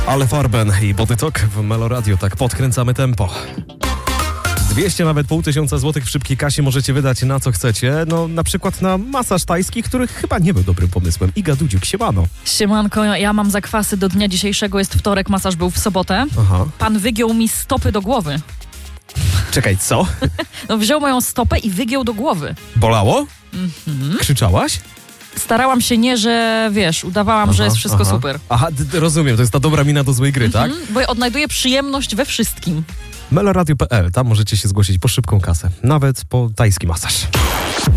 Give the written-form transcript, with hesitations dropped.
Ale Farben i Bodytalk w Melo Radio, tak podkręcamy tempo. 200, nawet 500 złotych w szybkiej kasie możecie wydać na co chcecie. No na przykład na masaż tajski, który chyba nie był dobrym pomysłem. Iga Dudziuk, siemano. Siemanko, ja mam zakwasy do dnia dzisiejszego, jest wtorek, masaż był w sobotę. Aha. Pan wygiął mi stopy do głowy. Czekaj, co? No wziął moją stopę i wygiął do głowy. Bolało? Krzyczałaś? Starałam się nie, że wiesz, udawałam, że jest wszystko super. Aha, rozumiem, to jest ta dobra mina do złej gry, tak? Bo ja odnajduję przyjemność we wszystkim. meloradio.pl, tam możecie się zgłosić po szybką kasę, nawet po tajski masaż.